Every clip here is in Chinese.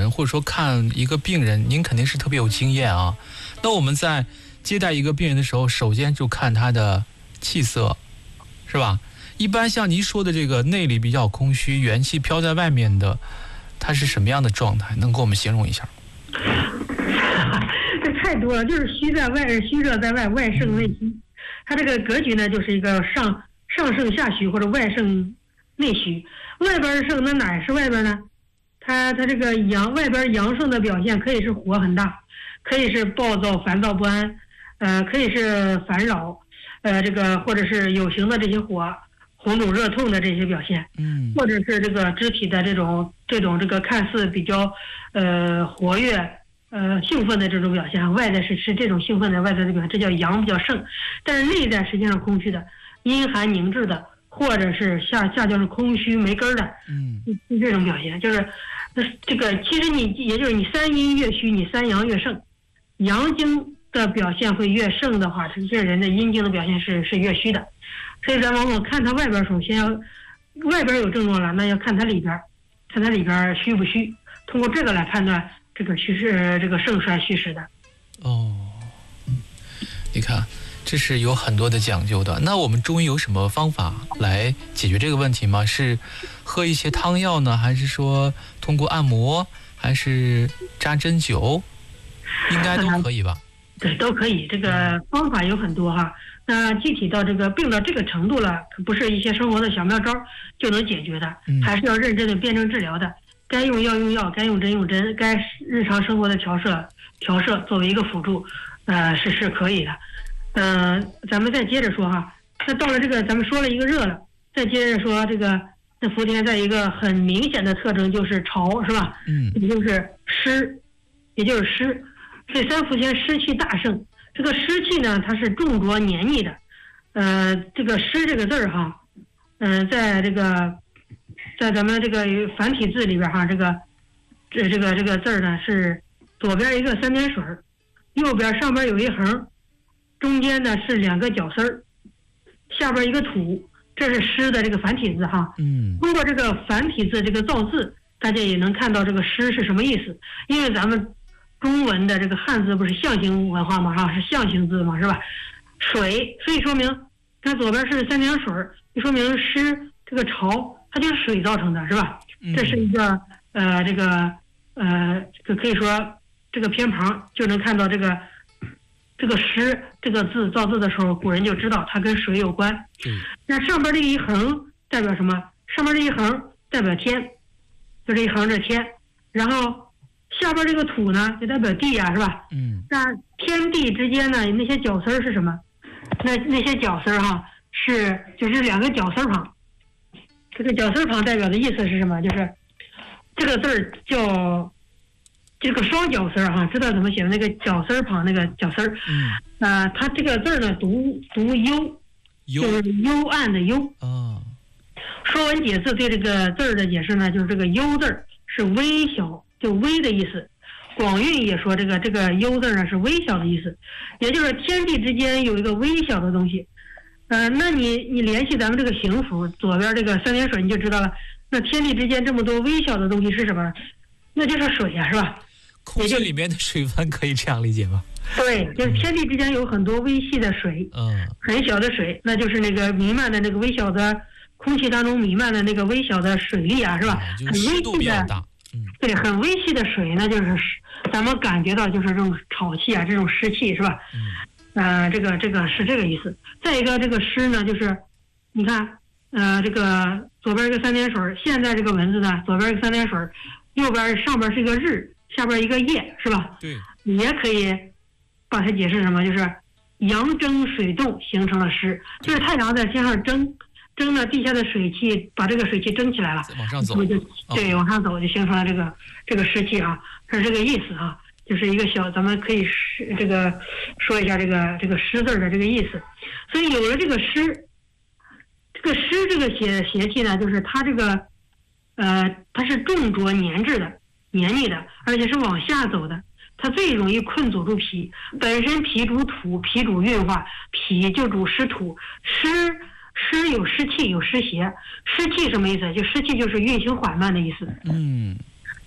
人，或者说看一个病人，您肯定是特别有经验啊。那我们在接待一个病人的时候，首先就看他的气色，是吧？一般像您说的这个内里比较空虚，元气飘在外面的，它是什么样的状态？能给我们形容一下？ 这太多了，就是虚在外，虚热在外，外盛内虚。它这个格局呢，就是一个上盛下虚，或者外盛内虚。外边盛，那哪是外边呢？它这个外边阳盛的表现可以是火很大，可以是暴躁、烦躁不安，可以是烦扰，这个或者是有形的这些火，红肿热痛的这些表现，或者是这个肢体的这种这个看似比较活跃兴奋的这种表现，外在是这种兴奋的外在的表现，这叫阳比较盛，但是内在实际上空虚的，阴寒凝滞的，或者是下焦是空虚没根的，是这种表现，就是这个其实也就是你三阴越虚，你三阳越盛，阳经的表现会越盛的话，这人的阴经的表现是越虚的。所以咱往往看他外边，首先要外边有症状了，那要看他里边，看他里边虚不虚，通过这个来判断这个虚实，这个盛衰虚实的。 哦，你看，这是有很多的讲究的。那我们中医有什么方法来解决这个问题吗？是喝一些汤药呢，还是说通过按摩，还是扎针灸？应该都可以吧？ 对，都可以。这个方法有很多哈。那具体到这个病到这个程度了，可不是一些生活的小妙招就能解决的，还是要认真的辩证治疗的。该用药用药，该用针用针，该日常生活的调摄作为一个辅助，是可以的。咱们再接着说哈。那到了这个，咱们说了一个热了，再接着说这个，那伏天在一个很明显的特征就是潮，是吧？也就是湿，所以三伏天湿气大盛。这个湿气呢，它是重浊黏腻的，这个湿这个字儿哈，在咱们这个繁体字里边哈，这个字儿呢是左边一个三点水，右边上边有一横，中间呢是两个角丝儿，下边一个土，这是湿的这个繁体字哈。通过这个繁体字这个造字，大家也能看到这个湿是什么意思，因为咱们中文的这个汉字不是象形文化嘛，是象形字嘛，是吧？水，所以说明它左边是三点水，就说明湿这个潮，它就是水造成的，是吧？这是一个这个可以说这个偏旁就能看到这个湿这个字造字的时候，古人就知道它跟水有关。那上边这一横代表什么？上边这一横代表天，就这一横这天，然后下边这个土呢，就代表地啊，是吧？那天地之间呢，那些角丝儿是什么？那些角丝儿哈，就是两个角丝旁。这个角丝旁代表的意思是什么？就是这个字儿叫这个双角丝儿哈，知道怎么写的？那个角丝旁那个角丝儿，它这个字儿呢读幽，就是幽暗的幽。说文解字对这个字儿的解释呢，就是这个幽字儿是微小。就微的意思，广韵也说这个幽字呢是微小的意思，也就是天地之间有一个微小的东西。那你联系咱们这个形符左边这个三点水，你就知道了。那天地之间这么多微小的东西是什么？那就是水呀，是吧？ 空气里面的水分可以这样理解吗？ 对，就是天地之间有很多微细的水，很小的水，那就是那个弥漫的那个微小的空气当中弥漫的那个微小的水粒啊，是吧？很微细的。对，很微细的水呢，就是咱们感觉到就是这种潮气啊，这种湿气，是吧？这个是这个意思。再一个，这个湿呢，就是你看，这个左边一个三点水，现在这个文字呢，左边一个三点水，右边上边是一个日，下边一个夜，是吧？对，你也可以把它解释什么，就是阳蒸水冻形成了湿，就是太阳在天上蒸呢，地下的水气把这个水气蒸起来了， 往上走， 对，往上走就形成了这个湿气啊，是这个意思啊，就是一个咱们可以这个说一下这个湿字的这个意思。所以有了这个湿这个邪气呢，就是它这个它是重浊黏滞的、黏腻的，而且是往下走的，它最容易困阻住脾。本身脾主土，脾主运化，脾就主湿土，湿有湿气，有湿邪。湿气什么意思？就湿气就是运行缓慢的意思。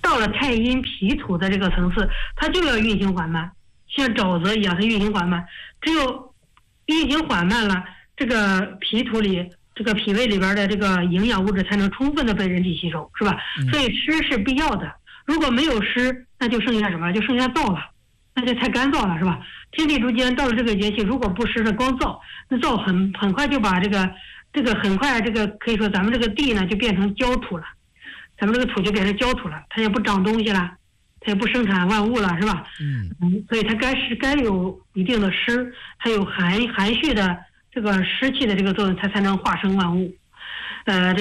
到了太阴脾土的这个层次，它就要运行缓慢，像沼泽一样，它运行缓慢。只有运行缓慢了，这个脾土里这个脾胃里边的这个营养物质才能充分的被人体吸收，是吧？所以湿是必要的。如果没有湿，那就剩下什么？就剩下燥了，那就太干燥了，是吧？天地之间到了这个节气，如果不湿的光燥，那燥很快就把这个很快这个可以说咱们这个地呢就变成焦土了，咱们这个土就变成焦土了，它也不长东西了，它也不生产万物了，是吧？所以它该有一定的湿，还有含蓄的这个湿气的这个作用，它才能化生万物。但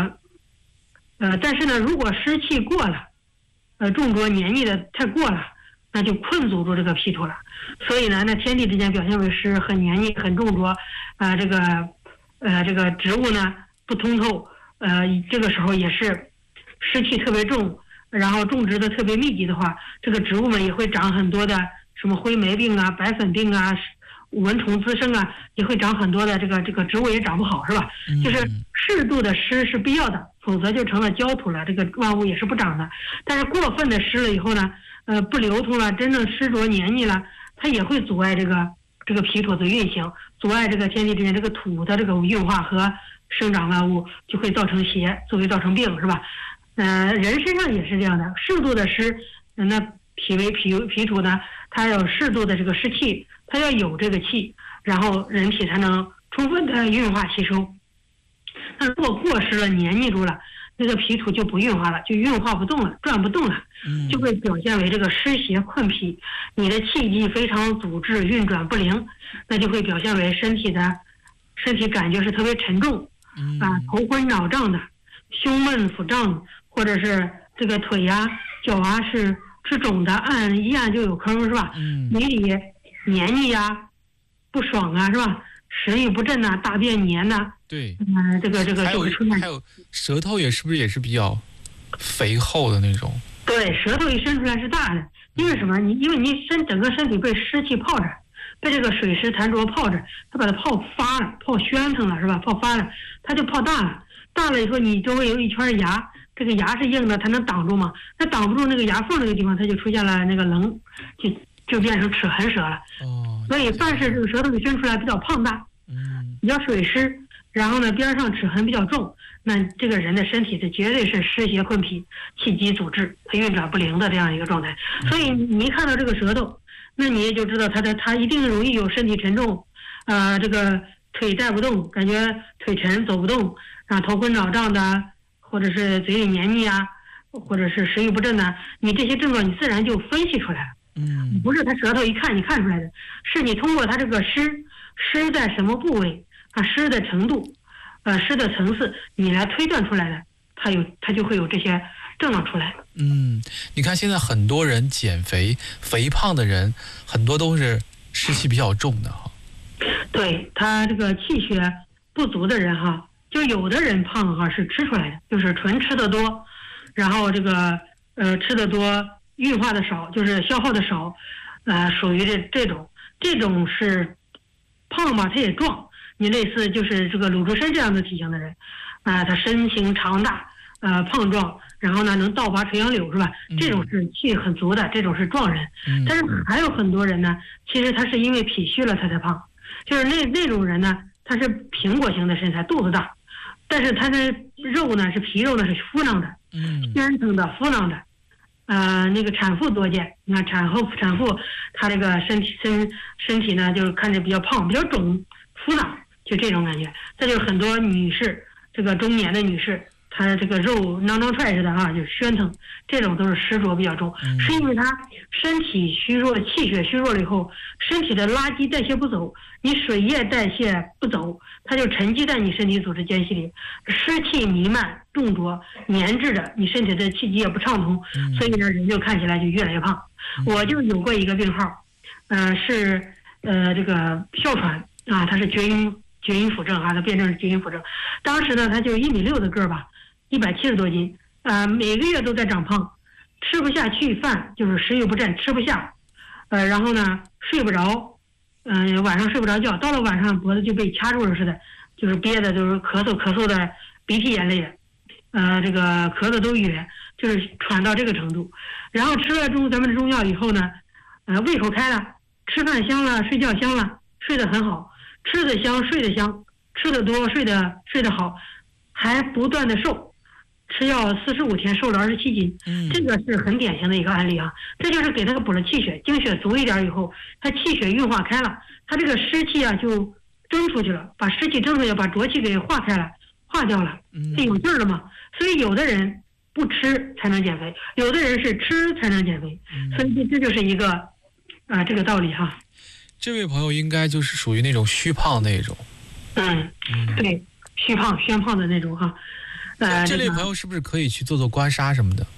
是呢，如果湿气过了，重浊黏腻的太过了，那就困阻住这个脾土了。所以呢，那天地之间表现为湿，很黏腻，很重浊，这个植物呢不通透，这个时候也是湿气特别重，然后种植的特别密集的话，这个植物们也会长很多的什么灰霉病啊、白粉病啊、蚊虫滋生啊，也会长很多的这个植物也长不好，是吧？就是适度的湿是必要的，否则就成了焦土了，这个万物也是不长的。但是过分的湿了以后呢，不流通了，真正湿浊黏腻了，它也会阻碍这个脾土的运行，阻碍这个天地之间这个土的这个运化和生长万物，就会造成邪，就会造成病，是吧？人身上也是这样的，适度的湿，那脾土呢，它要适度的这个湿气，它要有这个气，然后人体才能充分的运化吸收。那如果过湿了、黏腻住了，那个脾土就不运化了，就运化不动了，转不动了，就会表现为这个湿邪困脾，你的气机非常阻滞，运转不灵，那就会表现为身体感觉是特别沉重，头昏脑胀的，胸闷腹胀，或者是这个腿呀、脚啊是肿的，一按就有坑，是吧？米里黏腻呀、不爽啊，是吧？食欲不振呐、大便黏呐。 对， 这个就会出现。 还有舌头是不是也是比较肥厚的那种？ 对，舌头一伸出来是大的，因为什么？因为你整个身体被湿气泡着，被这个水湿痰浊泡着，它把它泡发了，泡宣腾了，是吧？泡发了，它就泡大了。大了以后，你周围有一圈牙，这个牙是硬的，它能挡住吗？它挡不住那个牙缝那个地方，它就出现了那个棱，就变成齿痕舌了。所以凡是这个舌头一伸出来比较胖大，比较水湿，然后呢边上齿痕比较重，那这个人的身体这绝对是湿邪困脾，气机阻滞，它运转不灵的这样一个状态。所以你一看到这个舌头，那你也就知道它一定容易有身体沉重，这个腿带不动，感觉腿沉走不动，头昏脑胀的，或者是嘴里黏腻啊，或者是食欲不振呐，你这些症状你自然就分析出来了。不是他舌头一看你看出来的，是你通过他这个湿在什么部位，湿的程度，湿的层次，你来推断出来的，他就会有这些症状出来。 你看现在很多人减肥，肥胖的人很多都是湿气比较重的哈。对， 他这个气血不足的人哈，就有的人胖哈是吃出来的，就是纯吃的多，然后这个吃的多。运化的少，就是消耗的少，属于这种是胖吧，他也壮。你类似就是这个鲁智深这样的体型的人，他身形长大，胖壮，然后呢能倒拔垂杨柳，是吧？这种是气很足的，这种是壮人。但是还有很多人呢，其实他是因为脾虚了他才胖，就是那种人呢，他是苹果型的身材，肚子大，但是他的肉呢是皮肉呢是敷囊的，宣腾的敷囊的。那个产妇多见，你看产妇她这个身体呢，就是看着比较胖，比较肿，敷囊，就这种感觉。再就是很多女士，这个中年的女士，她这个肉囊囊踹似的就宣腾，这种都是湿浊比较重，是因为她身体虚弱，气血虚弱了以后，身体的垃圾代谢不走，你水液代谢不走，它就沉积在你身体组织间隙里，湿气弥漫。重浊粘滞的，你身体的气机也不畅通，所以呢，人就看起来就越来越胖。我就有过一个病号，是这个哮喘他是厥阴腑症他辩证是厥阴腑症。当时呢，他就1.6米的个儿吧，170多斤，每个月都在长胖，吃不下去饭，就是食欲不振，吃不下，然后呢睡不着，晚上睡不着觉，到了晚上脖子就被掐住了似的，就是憋的，就是咳嗽的鼻涕眼泪的。这个咳嗽都哕， 就是喘到这个程度。然后吃了咱们的中药以后呢，胃口开了，吃饭香了，睡觉香了，睡得很好，吃得香，睡得香，吃得多，睡得好，还不断的瘦。吃药45天瘦了27斤，这个是很典型的一个案例啊。这就是给他补了气血，精血足一点以后，他气血运化开了，他这个湿气啊就蒸出去了，把湿气蒸出去，把浊气给化开了，化掉了，就有劲儿了嘛。所以有的人不吃才能减肥，有的人是吃才能减肥，所以这就是一个这个道理哈。 这位朋友应该就是属于那种虚胖那种。 对，虚胖宣胖的那种哈。 这类朋友是不是可以去做刮痧什么的？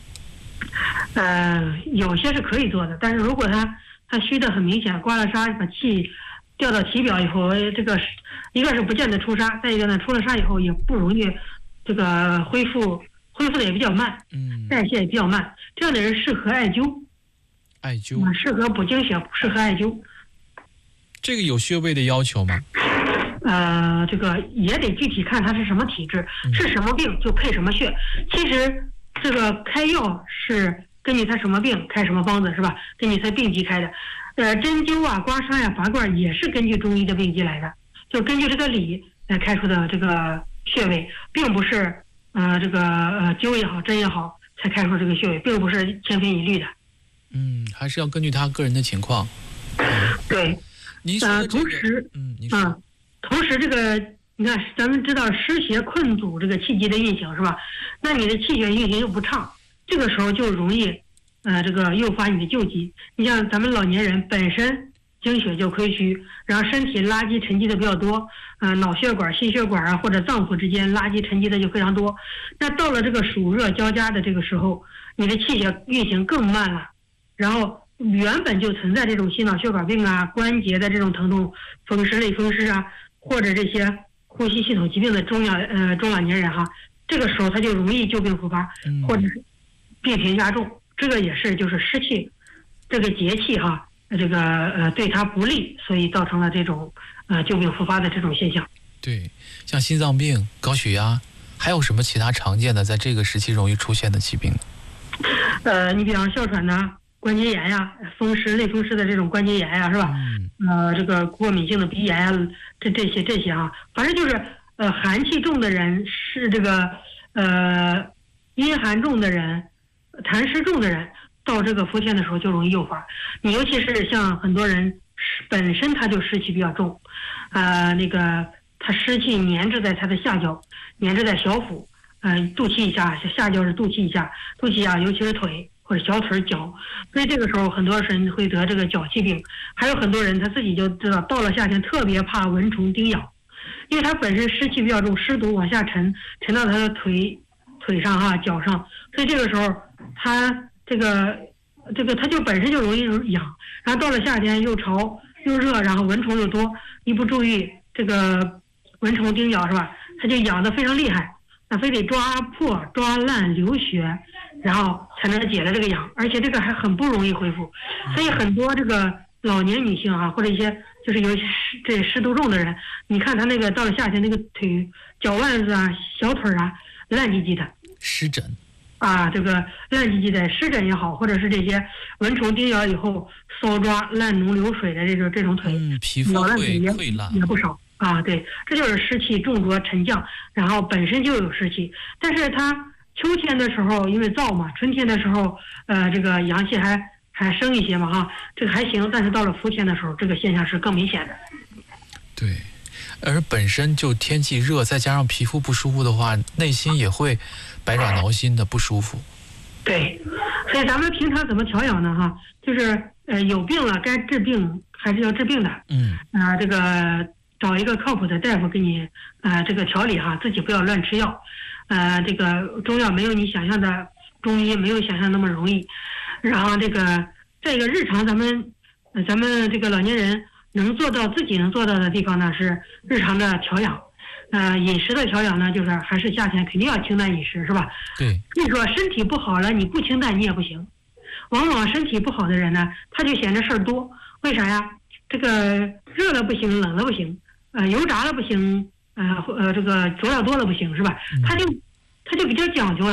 有些是可以做的，但是如果他虚的很明显，刮了痧把气调到体表以后，这个一个是不见得出痧，再一个呢出了痧以后也不容易这个恢复的也比较慢，代谢也比较慢，这样的人适合艾灸。适合补精血，不适合艾灸。 这个有穴位的要求吗？ 这个也得具体看他是什么体质，是什么病就配什么穴。其实这个开药是根据他什么病开什么方子，是吧？根据他病机开的。针灸啊、刮痧呀、拔罐也是根据中医的病机来的，就根据这个理来开出的这个穴位，并不是这个灸也好、针也好才开出这个穴位，并不是千篇一律的。 还是要根据他个人的情况。 对， 您说的这个， 同时这个你看，咱们知道湿邪困阻这个气机的运行，是吧？那你的气血运行又不畅，这个时候就容易这个诱发你的旧疾。你像咱们老年人本身精血就亏虚，然后身体垃圾沉积的比较多，脑血管、心血管啊或者脏腑之间垃圾沉积的就非常多。那到了这个暑热交加的这个时候，你的气血运行更慢了，然后原本就存在这种心脑血管病啊、关节的这种疼痛、风湿类风湿啊，或者这些呼吸系统疾病的中老年人哈，这个时候他就容易旧病复发，或者是病情加重。这个也是就是湿气，这个节气哈，这个对他不利，所以造成了这种旧病复发的这种现象。 对，像心脏病、高血压，还有什么其他常见的在这个时期容易出现的疾病呢？ 你比方哮喘呐、关节炎呀、风湿类风湿的这种关节炎呀，是吧？这个过敏性的鼻炎啊，这些啊，反正就是寒气重的人，是这个阴寒重的人，痰湿重的人，到这个伏天的时候就容易诱发。你尤其是像很多人本身他就湿气比较重，那个他湿气粘滞在他的下焦，粘滞在小腹，肚脐以下，下焦是肚脐以下，肚脐下尤其是腿或者小腿脚，所以这个时候很多人会得这个脚气病。还有很多人他自己就知道，到了夏天特别怕蚊虫叮咬，因为他本身湿气比较重，湿毒往下沉到他的腿上哈、脚上，所以这个时候他这个他就本身就容易痒，然后到了夏天又潮又热，然后蚊虫又多，一不注意这个蚊虫叮咬，是吧？他就痒得非常厉害，那非得抓破抓烂流血，然后才能解了这个痒，而且这个还很不容易恢复。所以很多这个老年女性啊，或者一些就是有这湿度重的人，你看她那个到了夏天那个腿脚腕子啊、小腿啊烂唧唧的， 湿疹啊，这个烂唧唧的湿疹也好，或者是这些蚊虫叮咬以后搔抓烂脓流水的这种腿， 皮肤会溃烂也不少啊。对，这就是湿气重浊沉降，然后本身就有湿气，但是它秋天的时候因为燥嘛，春天的时候这个阳气还生一些嘛哈，这个还行，但是到了伏天的时候，这个现象是更明显的。 对，而本身就天气热，再加上皮肤不舒服的话，内心也会百爪挠心的不舒服。 对，所以咱们平常怎么调养呢哈？就是有病了该治病还是要治病的。这个找一个靠谱的大夫给你这个调理哈，自己不要乱吃药。这个中药没有你想象的，中医没有想象那么容易。然后这个在一个日常咱们这个老年人自己能做到的地方呢，是日常的调养。饮食的调养呢，就是还是夏天肯定要清淡饮食，是吧？ 对。 你说身体不好了，你不清淡你也不行。往往身体不好的人呢，他就嫌这事儿多。为啥呀？这个热了不行，冷了不行，油炸了不行，这个佐料多了不行，是吧？他就比较讲究了。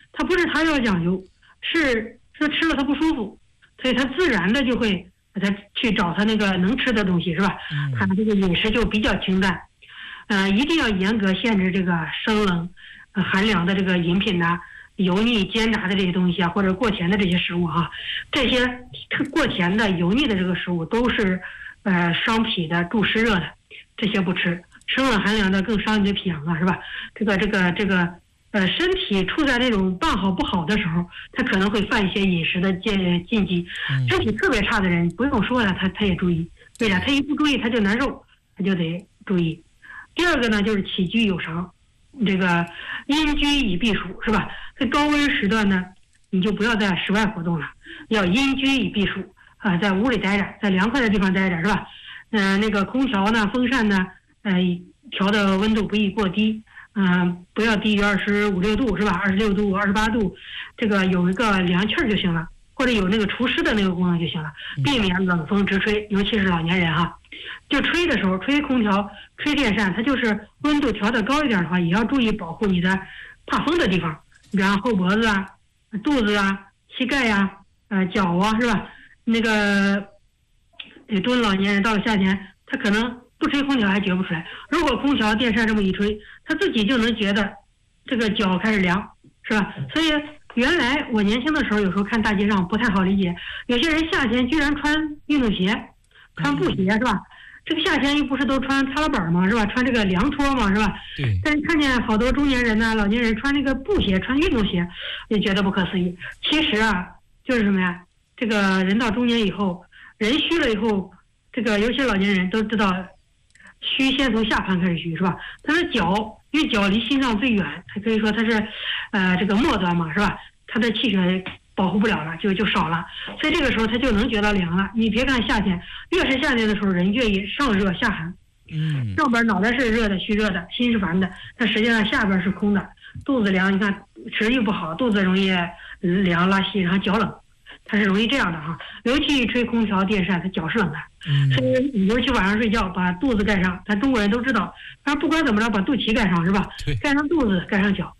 它不是它要讲究，是吃了它不舒服，所以它自然的就会把它去找它那个能吃的东西，是吧？它这个饮食就比较清淡，一定要严格限制这个生冷、寒凉的这个饮品呐、油腻煎炸的这些东西啊，或者过甜的这些食物哈，这些过甜的、油腻的这个食物都是伤脾的、助湿热的，这些不吃。生冷寒凉的更伤你的脾阳啊，是吧？这个身体处在那种半好不好的时候，他可能会犯一些饮食的禁忌。身体特别差的人不用说了，他也注意，为啥？他一不注意他就难受，他就得注意。第二个呢，就是起居有常，这个阴居以避暑，是吧？在高温时段呢，你就不要在室外活动了，要阴居以避暑啊，在屋里待着，在凉快的地方待着，是吧？那个空调呢、风扇呢，调的温度不宜过低，不要低于25、6度，是吧？26度、28度，这个有一个凉气儿就行了，或者有那个除湿的那个功能就行了，避免冷风直吹，尤其是老年人哈。就吹的时候，吹空调、吹电扇，它就是温度调得高一点的话，也要注意保护你的怕风的地方，比方后脖子啊、肚子啊、膝盖呀、脚啊，是吧？那个中老年人到了夏天，他可能不吹空调还觉不出来，如果空调、电扇这么一吹，他自己就能觉得这个脚开始凉，是吧？所以原来我年轻的时候，有时候看大街上不太好理解，有些人夏天居然穿运动鞋、穿布鞋，是吧？这个夏天又不是都穿擦拉板吗？是吧？穿这个凉拖嘛，是吧？ 对。 但是看见好多中年人呢、老年人穿那个布鞋、穿运动鞋，也觉得不可思议。其实啊，就是什么呀？这个人到中年以后，人虚了以后，这个尤其老年人都知道，虚先从下盘开始虚，是吧？他的脚，因为脚离心脏最远，他可以说他是，这个末端嘛，是吧？他的气血保护不了了，就少了，所以这个时候他就能觉到凉了。你别看夏天，越是夏天的时候，人越上热下寒，上边脑袋是热的、虚热的，心是烦的，但实际上下边是空的，肚子凉，你看食欲不好，肚子容易凉拉稀，然后脚冷。它是容易这样的哈，尤其吹空调、电扇，它脚是冷的，所以你尤其晚上睡觉把肚子盖上，咱中国人都知道，但是不管怎么着，把肚脐盖上是吧？ 对， 盖上肚子，盖上脚。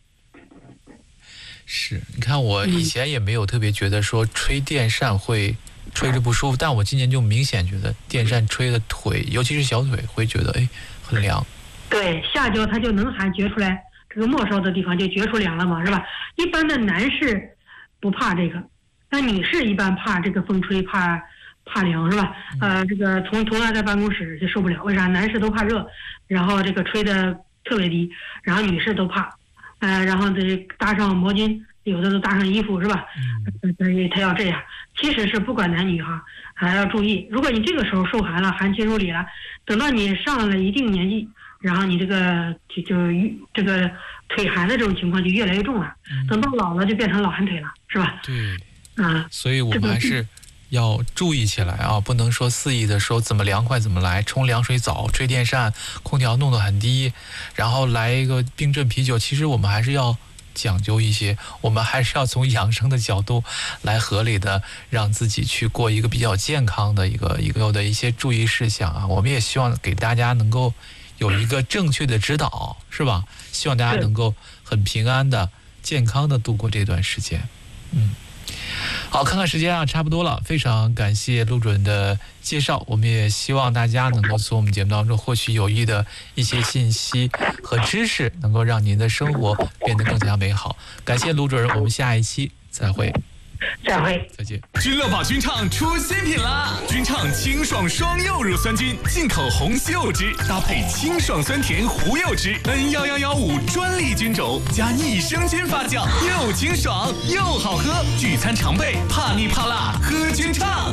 是，你看我以前也没有特别觉得说吹电扇会吹着不舒服，但我今年就明显觉得电扇吹的腿，尤其是小腿，会觉得很凉。 对，下焦它就能还觉出来，这个末梢的地方就觉出凉了嘛，是吧？一般的男士不怕这个。那女士一般怕这个风吹，怕凉，是吧？这个从来在办公室就受不了，为啥？男士都怕热，然后这个吹的特别低，然后女士都怕，然后这搭上毛巾，有的都搭上衣服，是吧？他要这样，其实是不管男女哈，还要注意。如果你这个时候受寒了，寒气入里了，等到你上了一定年纪，然后你这个这个腿寒的这种情况就越来越重了，等到老了就变成老寒腿了，是吧？ 对。所以我们还是要注意起来啊，不能说肆意的说怎么凉快怎么来，冲凉水澡、吹电扇、空调弄得很低，然后来一个冰镇啤酒。其实我们还是要讲究一些，我们还是要从养生的角度来合理的让自己去过一个比较健康的一个的一些注意事项啊。我们也希望给大家能够有一个正确的指导，是吧？希望大家能够很平安的、健康的度过这段时间。好，看看时间啊，差不多了。非常感谢陆主任的介绍，我们也希望大家能够从我们节目当中获取有益的一些信息和知识，能够让您的生活变得更加美好。感谢陆主任，我们下一期再会。 再会， 再见。 君乐宝菌畅出新品啦！菌畅清爽双柚乳酸菌，进口红西柚汁，搭配清爽酸甜胡柚汁，N11115专利菌种，加益生菌发酵，又清爽又好喝。聚餐常备，怕腻怕辣，喝菌畅。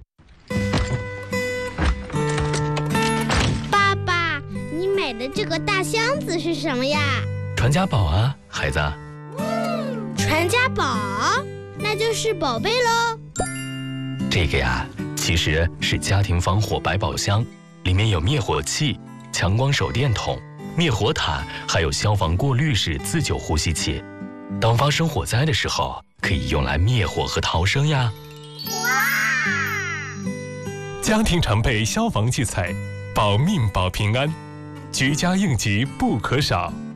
爸爸，你买的这个大箱子是什么呀？ 传家宝啊，孩子。 传家宝？那就是宝贝喽。 这个呀，其实是家庭防火百宝箱，里面有灭火器、强光手电筒、灭火毯，还有消防过滤式自救呼吸器。当发生火灾的时候，可以用来灭火和逃生呀。 哇！ 家庭常备消防器材，保命保平安，居家应急不可少。